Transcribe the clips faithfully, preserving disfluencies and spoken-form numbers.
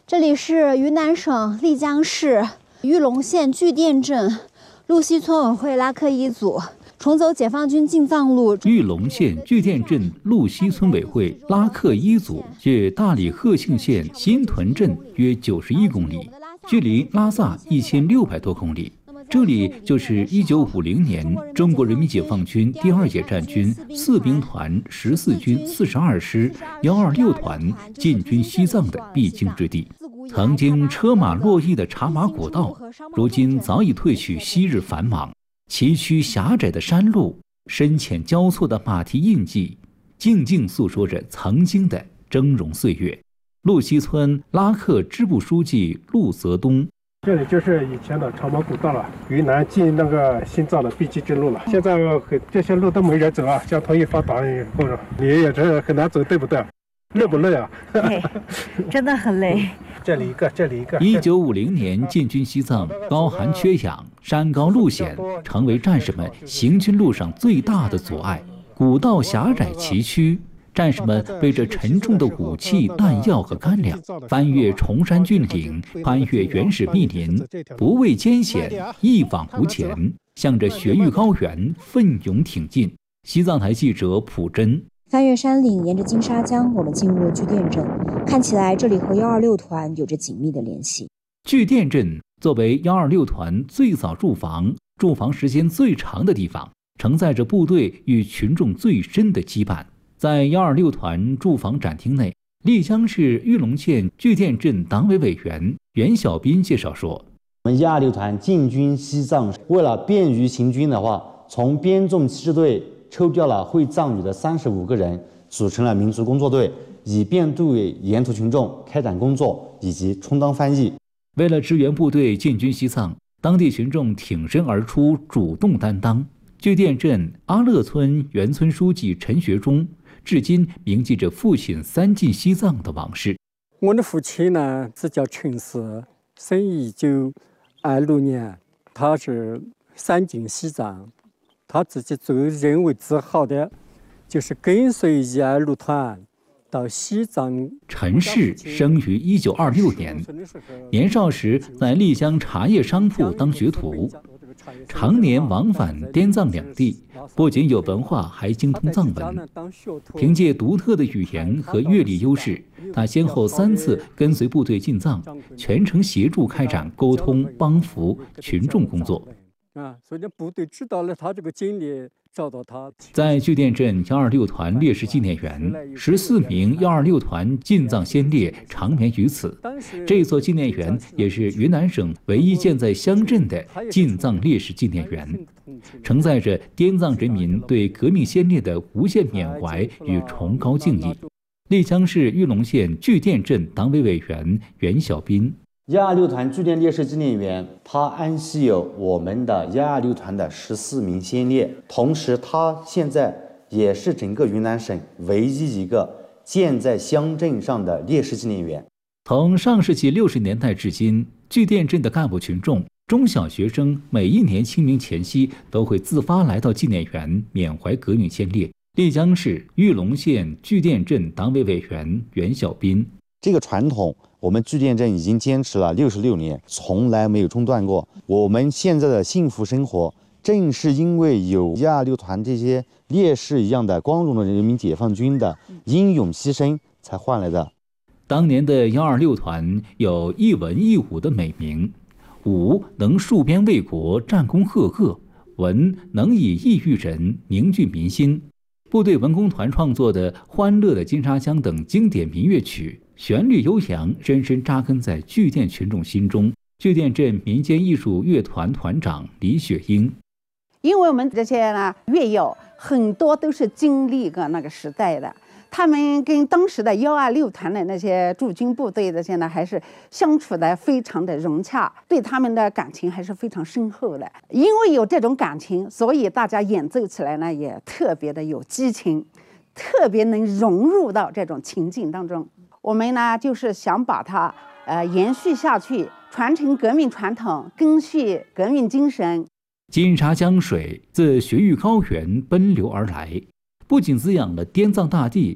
这里是云南省丽江市玉龙县巨甸镇路西村委会拉客一组重走解放军进藏路。 玉龙县巨甸镇路西村委会拉客一组距大理贺庆县新屯镇约九十一公里，距离拉萨一千六百多公里。这里就是一九五零年中国人民解放军第二野战军四兵团十四军四十二师幺二六团进军西藏的必经之地。曾经车马络绎的茶马古道，如今早已褪去昔日繁忙。崎岖狭窄的山路，深浅交错的马蹄印记，静静诉说着曾经的峥嵘岁月。路西村拉客支部书记陆泽东， 这里就是以前的茶马古道了，云南进那个新藏的必经之路了。现在这些路都没人走啊，交通一发达以后，你也是很难走，对不对？累不累啊？ 累，真的很累。 这里一个，这里一个。 一九五零年进军西藏，高寒缺氧，山高路险，成为战士们行军路上最大的阻碍。古道狭窄崎岖，战士们背着沉重的武器、弹药和干粮，翻越崇山峻岭，攀越原始密林，不畏艰险，一往无前，向着雪域高原奋勇挺进。西藏台记者朴真。 翻越山岭，沿着金沙江，我们进入了巨甸镇。看起来这里和幺二六团有着紧密的联系。 巨甸镇作为幺二六团最早驻防、驻防时间最长的地方，承载着部队与群众最深的羁绊。在幺二六团驻防展厅内，丽江市玉龙县巨甸镇党委委员袁小斌介绍说：“ 我们幺二六团进军西藏，为了便于行军的话，从编众七支队抽调了会藏语的三十五个人，组成了民族工作队，以便对沿途群众开展工作以及充当翻译。 为了支援部队进军西藏，当地群众挺身而出，主动担当。巨甸镇阿勒村原村书记陈学忠至今铭记着父亲三进西藏的往事。 我的父亲呢，是叫陈氏，生一九二六年，他是三进西藏。他自己最认为自豪的，就是跟随一二六团到西藏。 陈氏生于一九二六年，年少时在丽江茶叶商铺当学徒，常年往返滇藏两地，不仅有文化，还精通藏文。凭借独特的语言和阅历优势，他先后三次跟随部队进藏，全程协助开展沟通、帮扶群众工作。 啊，所以部队知道了他这个经历，找到他。 在巨甸镇幺二六团烈士纪念园，十四名幺二六团进藏先烈长眠于此。这座纪念园也是云南省唯一建在乡镇的进藏烈士纪念园，承载着滇藏人民对革命先烈的无限缅怀与崇高敬意。丽江市玉龙县巨甸镇党委委员袁小斌。 幺二六团巨甸烈士纪念园，它安息有我们的幺二六团的十四名先烈，同时它现在也是整个云南省唯一一个建在乡镇上的烈士纪念园。 从上世纪六十年代至今，巨甸镇的干部群众、中小学生每一年清明前夕都会自发来到纪念园缅怀革命先烈。丽江市玉龙县巨甸镇党委委员袁小斌： 这个传统我们巨甸镇已经坚持了六十六年，从来没有中断过。我们现在的幸福生活，正是因为有幺二六团这些烈士一样的光荣的人民解放军的英勇牺牲才换来的。 当年的幺二六团有一文一武的美名，武能戍边卫国，战功赫赫；文能以义育人，凝聚民心。部队文工团创作的《欢乐的金沙江》等经典民乐曲，旋律悠扬，深深扎根在巨甸群众心中。巨甸镇民间艺术乐团团长李雪英： 因为我们这些呢乐友很多都是经历过那个时代的，他们跟当时的幺二六团的那些驻军部队的现在还是相处的非常的融洽，对他们的感情还是非常深厚的。因为有这种感情，所以大家演奏起来呢也特别的有激情，特别能融入到这种情境当中。我们呢就是想把它呃延续下去，传承革命传统，赓续革命精神。 金沙江水自雪域高原奔流而来，不仅滋养了滇藏大地，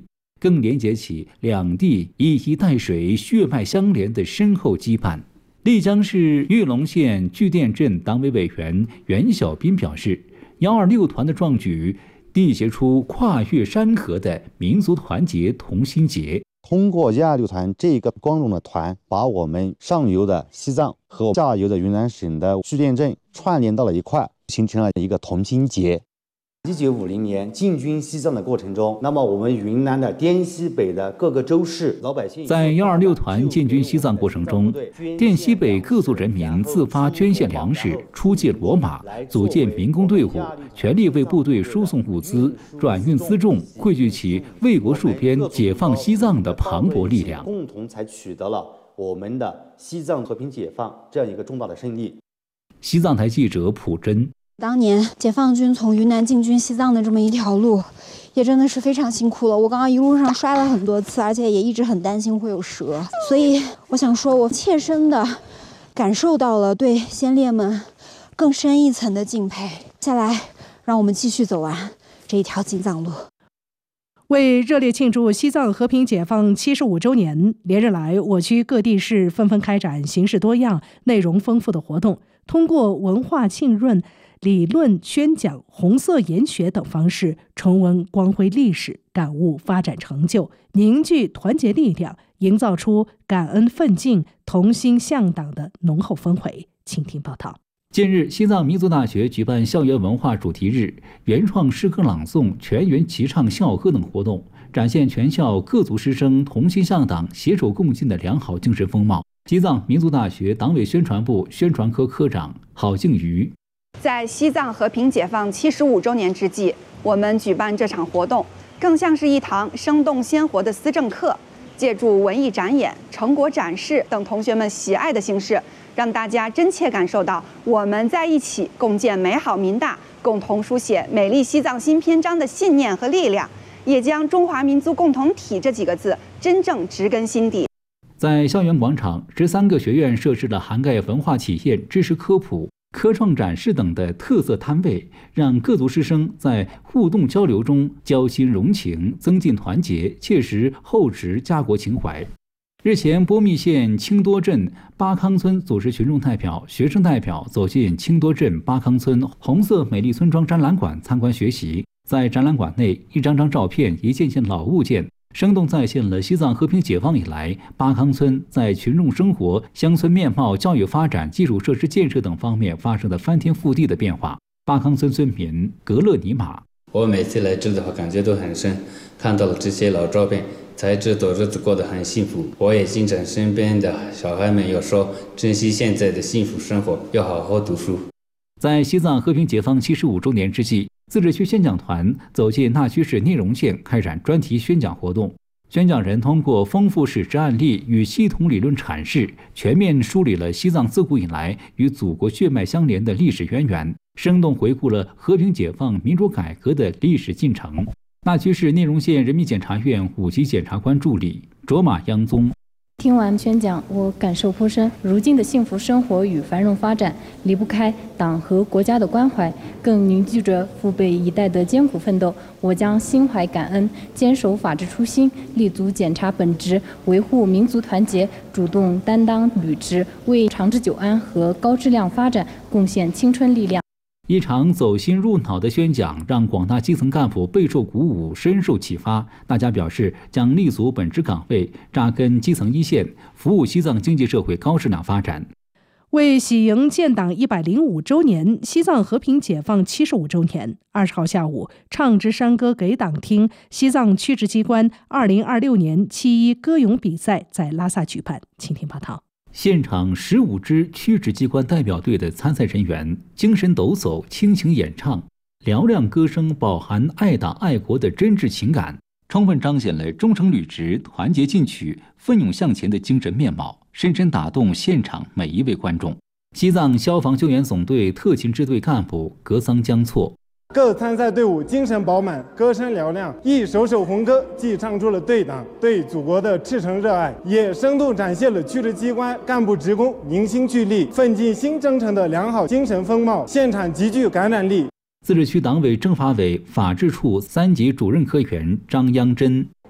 更连接起两地一衣带水、血脉相连的深厚羁绊。丽江市玉龙县巨店镇党委委员袁小斌表示，幺二六团的壮举缔结出跨越山河的民族团结同心结。 通过幺二六团这个光荣的团，把我们上游的西藏和下游的云南省的巨店镇串联到了一块，形成了一个同心结。一九五零年进军西藏的过程中，那么我们云南的滇西北的各个州市老百姓， 在幺二六团进军西藏过程中，滇西北各族人民自发捐献粮食，出借骡马，组建民工队伍，全力为部队输送物资、转运辎重，汇聚起为国戍边、解放西藏的磅礴力量， 共同才取得了我们的西藏和平解放这样一个重大的胜利。 西藏台记者朴真。 当年解放军从云南进军西藏的这么一条路，也真的是非常辛苦了。我刚刚一路上摔了很多次，而且也一直很担心会有蛇，所以我想说，我切身的感受到了对先烈们更深一层的敬佩。接下来，让我们继续走完这一条进藏路。 为热烈庆祝西藏和平解放七十五周年，连日来，我区各地市纷纷开展形式多样、内容丰富的活动，通过文化浸润、理论宣讲、红色研学等方式，重温光辉历史，感悟发展成就，凝聚团结力量，营造出感恩奋进、同心向党的浓厚氛围。请听报道。 近日，西藏民族大学举办校园文化主题日、原创诗歌朗诵、全员齐唱校歌等活动，展现全校各族师生同心向党、携手共进的良好精神风貌。西藏民族大学党委宣传部宣传科科长郝静瑜。 在西藏和平解放七十五周年之际，我们举办这场活动，更像是一堂生动鲜活的思政课，借助文艺展演、成果展示等同学们喜爱的形式，让大家真切感受到我们在一起共建美好民大、共同书写美丽西藏新篇章的信念和力量，也将中华民族共同体这几个字真正植根心底。 在校园广场，十三个学院设置了涵盖文化体验、知识科普、科创展示等的特色摊位，让各族师生在互动交流中交心融情，增进团结，切实厚植家国情怀。日前，波密县清多镇巴康村组织群众代表、学生代表走进清多镇巴康村红色美丽村庄展览馆参观学习。在展览馆内，一张张照片、一件件老物件，生动再现了西藏和平解放以来巴康村在群众生活、乡村面貌、教育发展、基础设施建设等方面发生的翻天覆地的变化。巴康村村民格勒尼玛： 我每次来这的话，感觉都很深，看到了这些老照片，才知道日子过得很幸福。我也经常身边的小孩们要说，珍惜现在的幸福生活，要好好读书。 在西藏和平解放七十五周年之际，自治区宣讲团走进那曲市内容县，开展专题宣讲活动。宣讲人通过丰富史实案例与系统理论阐释，全面梳理了西藏自古以来与祖国血脉相连的历史渊源，生动回顾了和平解放、民主改革的历史进程。那曲市内容县人民检察院五级检察官助理卓玛央宗。 听完宣讲，我感受颇深。如今的幸福生活与繁荣发展，离不开党和国家的关怀，更凝聚着父辈一代的艰苦奋斗。我将心怀感恩，坚守法治初心，立足检察本职，维护民族团结，主动担当履职，为长治久安和高质量发展贡献青春力量。 一场走心入脑的宣讲，让广大基层干部备受鼓舞，深受启发。大家表示，将立足本职岗位，扎根基层一线，服务西藏经济社会高质量发展。 为喜迎建党一百零五周年、西藏和平解放七十五周年，二十号下午，唱支山歌给党听西藏区直机关二零二六年七一歌咏比赛在拉萨举办。请听报道。 现场十五支区直机关代表队的参赛人员精神抖擞，倾情演唱，嘹亮歌声饱含爱党爱国的真挚情感，充分彰显了忠诚履职、团结进取、奋勇向前的精神面貌，深深打动现场每一位观众。西藏消防救援总队特勤支队干部格桑江措。 各参赛队伍精神饱满，歌声嘹亮，一首首红歌既唱出了对党对祖国的赤诚热爱，也生动展现了区直机关干部职工凝心聚力、奋进新征程的良好精神风貌，现场极具感染力。 自治区党委政法委法制处三级主任科员张央珍。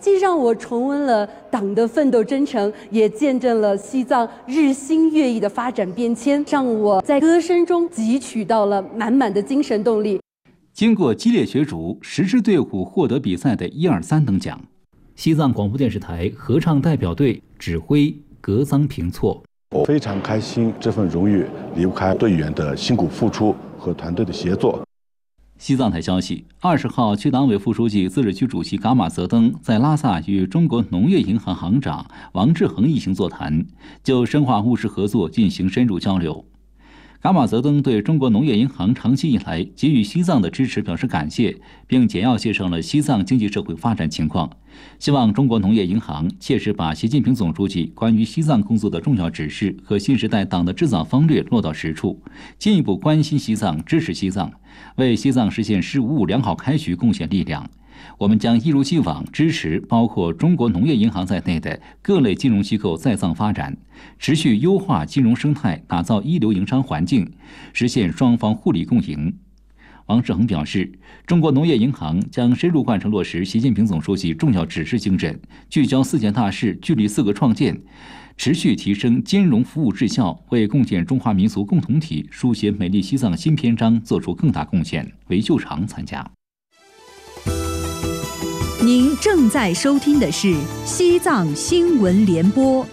既让我重温了党的奋斗征程，也见证了西藏日新月异的发展变迁，让我在歌声中汲取到了满满的精神动力。 经过激烈角逐，十支队伍获得比赛的一二三等奖。西藏广播电视台合唱代表队指挥格桑平措。 我非常开心，这份荣誉离不开队员的辛苦付出和团队的协作。 西藏台消息，二十号，区党委副书记、自治区主席噶玛泽登在拉萨与中国农业银行行长王志恒一行座谈，就深化务实合作进行深入交流。噶玛泽登对中国农业银行长期以来给予西藏的支持表示感谢，并简要介绍了西藏经济社会发展情况，希望中国农业银行切实把习近平总书记关于西藏工作的重要指示和新时代党的治藏方略落到实处，进一步关心西藏、支持西藏，为西藏实现“十五五”良好开局贡献力量。我们将一如既往支持包括中国农业银行在内的各类金融机构在藏发展，持续优化金融生态，打造一流营商环境，实现双方互利共赢。王志恒表示，中国农业银行将深入贯彻落实习近平总书记重要指示精神，聚焦四件大事，聚力四个创建，持续提升金融服务质效，为共建中华民族共同体、书写美丽西藏新篇章做出更大贡献。韦秀长参加。 您正在收听的是西藏新闻联播。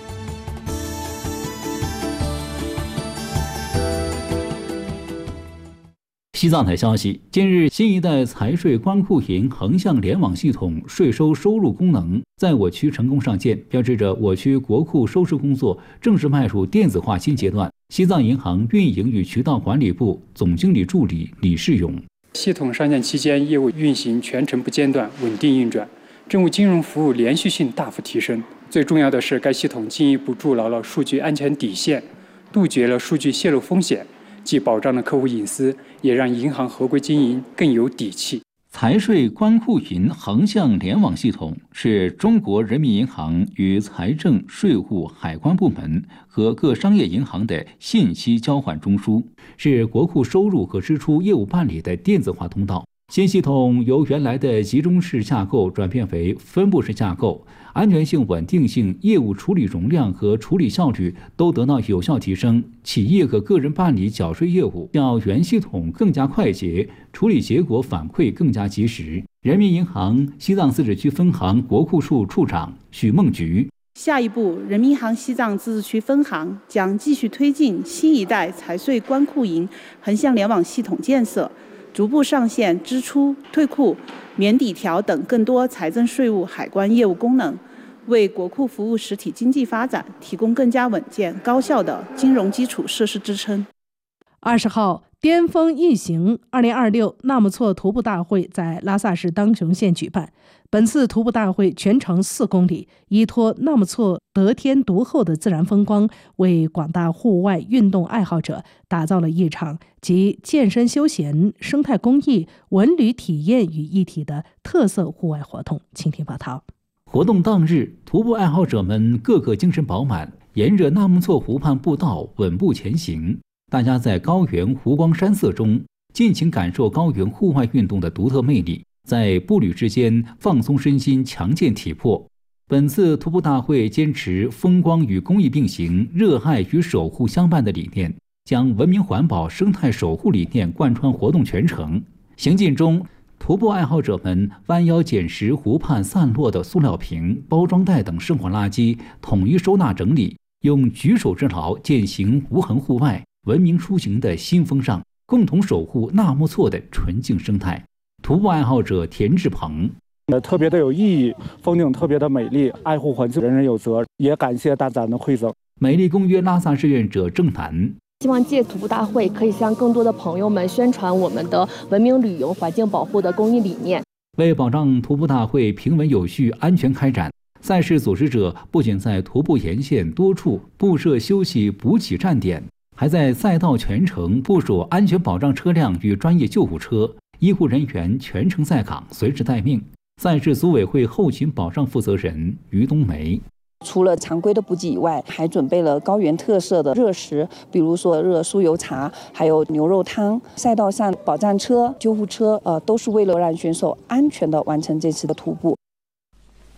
西藏台消息，近日，新一代财税关库银横向联网系统税收收入功能在我区成功上线，标志着我区国库收支工作正式迈入电子化新阶段。西藏银行运营与渠道管理部总经理助理李世勇。 系统上线期间，业务运行全程不间断，稳定运转，政务金融服务连续性大幅提升。最重要的是，该系统进一步筑牢了数据安全底线，杜绝了数据泄露风险，既保障了客户隐私，也让银行合规经营更有底气。 财税关库银横向联网系统是中国人民银行与财政、税务、海关部门和各商业银行的信息交换中枢，是国库收入和支出业务办理的电子化通道。新系统由原来的集中式架构转变为分布式架构，安全性、稳定性、业务处理容量和处理效率都得到有效提升。企业和个人办理缴税业务较原系统更加快捷，处理结果反馈更加及时。人民银行西藏自治区分行国库处处长许梦菊。 下一步，人民银行西藏自治区分行将继续推进新一代财税关库银横向联网系统建设，逐步上线支出、退库、免抵条等更多财政、税务、海关业务功能，为国库服务实体经济发展提供更加稳健、高效的金融基础设施支撑。 二十号，巅峰一行二零二六纳木错徒步大会在拉萨市当雄县举办。本次徒步大会全程四公里，依托纳木错得天独厚的自然风光，为广大户外运动爱好者打造了一场集健身休闲、生态公益、文旅体验于一体的特色户外活动。请听报道。 活动当日，徒步爱好者们个个精神饱满，沿着纳木错湖畔步道稳步前行。大家在高原湖光山色中尽情感受高原户外运动的独特魅力，在步履之间放松身心，强健体魄。本次徒步大会坚持风光与公益并行、热爱与守护相伴的理念，将文明环保、生态守护理念贯穿活动全程。行进中，徒步爱好者们弯腰捡拾湖畔散落的塑料瓶、包装袋等生活垃圾，统一收纳整理，用举手之劳践行无痕户外、文明出行的新风尚，共同守护纳木错的纯净生态。徒步爱好者田志鹏。 特别的有意义，风景特别的美丽，爱护环境人人有责，也感谢大家的馈赠。 美丽公约拉萨志愿者郑楠。 希望借徒步大会可以向更多的朋友们宣传我们的文明旅游、环境保护的公益理念。 为保障徒步大会平稳有序、安全开展，赛事组织者不仅在徒步沿线多处布设休息补给站点，还在赛道全程部署安全保障车辆与专业救护车，医护人员全程在岗，随时待命。赛事组委会后勤保障负责人于冬梅。 除了常规的补给以外，还准备了高原特色的热食，比如说热酥油茶，还有牛肉汤。赛道上保障车、救护车，呃，都是为了让选手安全的完成这次的徒步。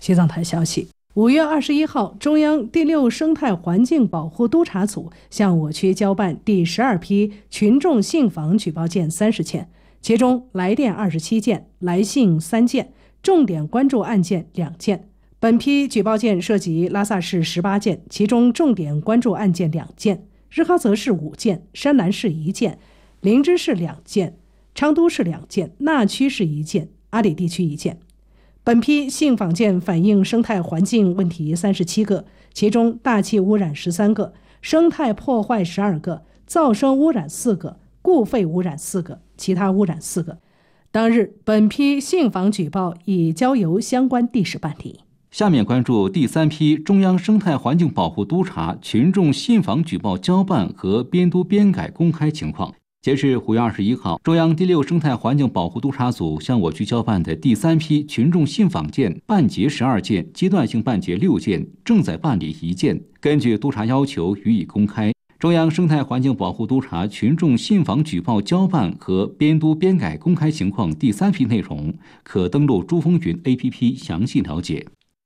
西藏台消息，五月二十一号，中央第六生态环境保护督察组向我区交办第十二批群众信访举报件三十件，其中来电二十七件，来信三件，重点关注案件两件。本批举报件涉及拉萨市十八件，其中重点关注案件两件，日喀则市五件，山南市一件，林芝市两件，昌都市两件，那曲市一件，阿里地区一件。本批信访件反映生态环境问题三十七个，其中大气污染十三个，生态破坏十二个，噪声污染四个，固废污染四个，其他污染四个。当日，本批信访举报已交由相关地市办理。 下面关注第三批中央生态环境保护督察群众信访举报交办和编督编改公开情况。截至五月二十一号，中央第六生态环境保护督察组向我区交办的第三批群众信访件办结十二件，阶段性办结六件，正在办理一件。根据督察要求予以公开。中央生态环境保护督察群众信访举报交办和编督编改公开情况第三批内容，可登录珠风云 A P P 详细了解。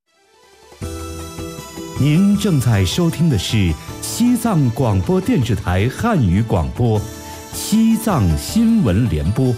您正在收听的是西藏广播电视台汉语广播《西藏新闻联播》。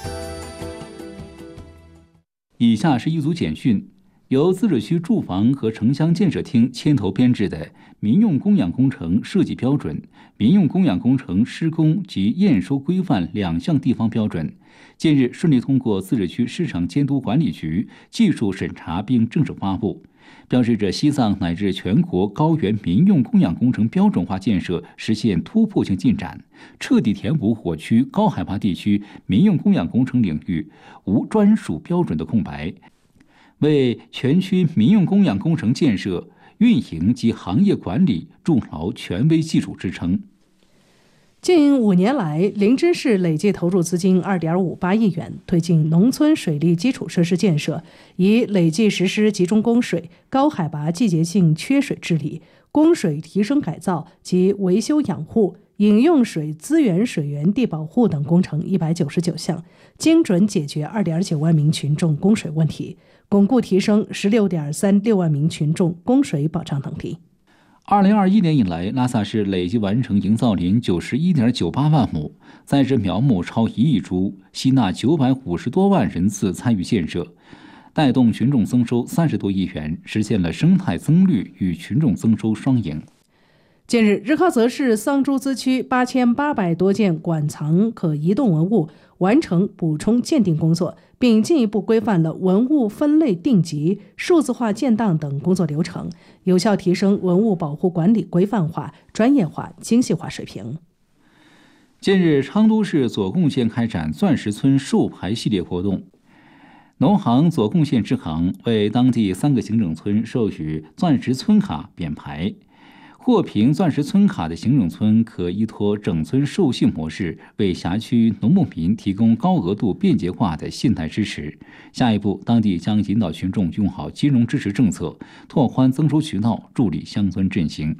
以下是一组简讯，由自治区住房和城乡建设厅牵头编制的民用供养工程设计标准、民用供养工程施工及验收规范两项地方标准，近日顺利通过自治区市场监督管理局技术审查并正式发布，标志着西藏乃至全国高原民用供养工程标准化建设实现突破性进展，彻底填补我区高海拔地区民用供养工程领域无专属标准的空白，为全区民用供养工程建设、运营及行业管理筑牢权威基础支撑。 近五年来，林芝市累计投入资金 二点五八亿元，推进农村水利基础设施建设，已累计实施集中供水、高海拔季节性缺水治理、供水提升改造及维修养护、饮用水资源水源地保护等工程一百九十九项，精准解决 二点九万名群众供水问题，巩固提升 十六点三六万名群众供水保障能力。 二零二一年以来，拉萨市累计完成营造林九十一点九八万亩，栽植苗木超一亿株，吸纳九百五十多万人次参与建设，带动群众增收三十多亿元，实现了生态增绿与群众增收双赢。 近日，日喀则市桑珠孜区八千八百多件馆藏可移动文物完成补充鉴定工作，并进一步规范了文物分类定级、数字化建档等工作流程，有效提升文物保护管理规范化、专业化、精细化水平。 近日，昌都市左贡县开展钻石村授牌系列活动，农行左贡县支行为当地三个行政村授予钻石村卡匾牌。获评钻石村卡的行政村可依托整村授信模式，为辖区农牧民提供高额度便捷化的信贷支持。下一步，当地将引导群众用好金融支持政策，拓宽增收渠道，助力乡村振兴。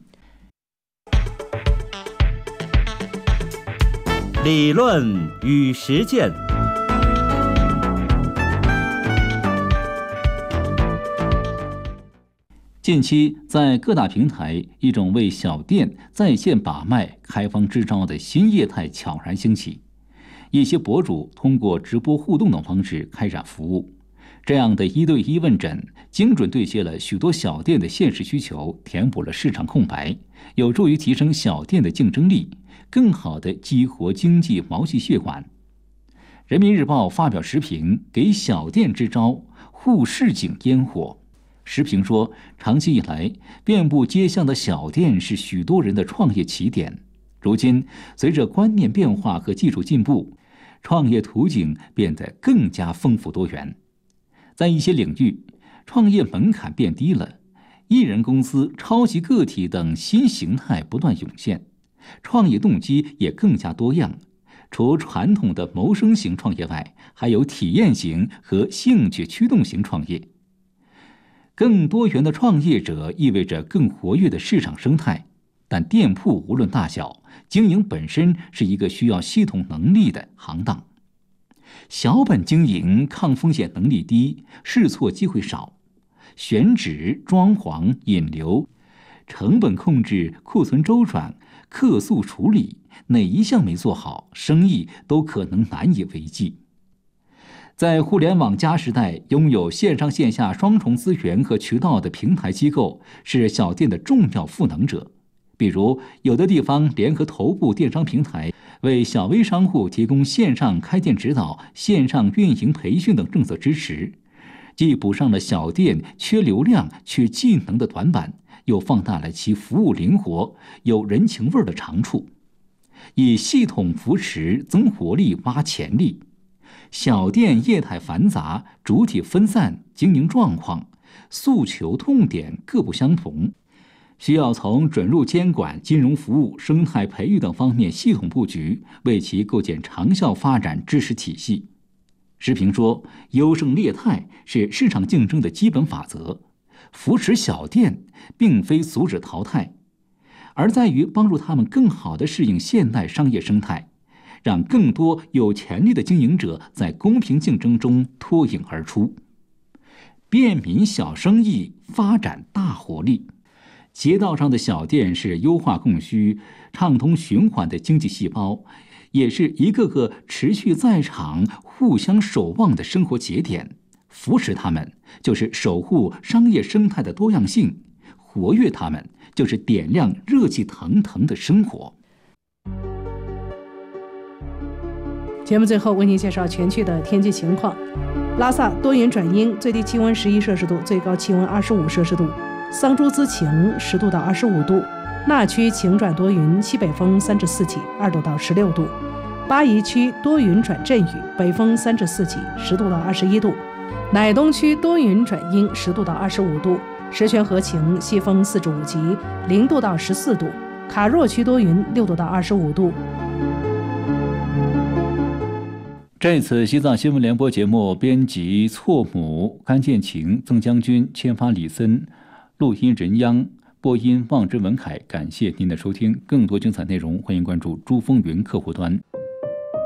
理论与实践。 近期，在各大平台，一种为小店在线把脉、开方支招的新业态悄然兴起。一些博主通过直播互动等方式开展服务，这样的一对一问诊，精准对接了许多小店的现实需求，填补了市场空白，有助于提升小店的竞争力，更好地激活经济毛细血管。人民日报发表时评，给小店支招，护市井烟火。时评说，长期以来，遍布街巷的小店是许多人的创业起点。如今，随着观念变化和技术进步，创业途径变得更加丰富多元。在一些领域，创业门槛变低了，一人公司、超级个体等新形态不断涌现，创业动机也更加多样。除传统的谋生型创业外，还有体验型和兴趣驱动型创业。更多元的创业者意味着更活跃的市场生态，但店铺无论大小，经营本身是一个需要系统能力的行当。小本经营抗风险能力低，试错机会少。 选址、装潢、引流、成本控制、库存周转、客诉处理，哪一项没做好，生意都可能难以为继。在互联网加时代，拥有线上线下双重资源和渠道的平台机构是小店的重要赋能者。比如，有的地方联合头部电商平台，为小微商户提供线上开店指导、线上运营培训等政策支持，既补上了小店缺流量、缺技能的短板，又放大了其服务灵活、有人情味的长处，以系统扶持增活力、挖潜力。小店业态繁杂，主体分散，经营状况、诉求痛点各不相同，需要从准入监管、金融服务、生态培育等方面系统布局，为其构建长效发展支持体系。时评说，优胜劣汰是市场竞争的基本法则，扶持小店并非阻止淘汰，而在于帮助他们更好地适应现代商业生态，让更多有潜力的经营者在公平竞争中脱颖而出。便民小生意发展大活力。街道上的小店是优化供需、畅通循环的经济细胞，也是一个个持续在场、互相守望的生活节点。扶持他们，就是守护商业生态的多样性；活跃他们，就是点亮热气腾腾的生活。 节目最后为您介绍全区的天气情况：拉萨多云转阴，最低气温十一摄氏度，最高气温二十五摄氏度；桑珠资晴，十度到二十五度；那区晴转多云，西北风三至四起，二度到十六度；巴宜区多云转阵雨，北风三至四起，十度到二十一度；乃东区多云转阴，十度到二十五度；石泉河晴，西风四至五级，零度到十四度；卡若区多云，六度到二十五度。 这次西藏新闻联播节目编辑错母、甘建晴、曾将军、签发李森，录音任央，播音望之文凯。感谢您的收听，更多精彩内容欢迎关注珠峰云客户端。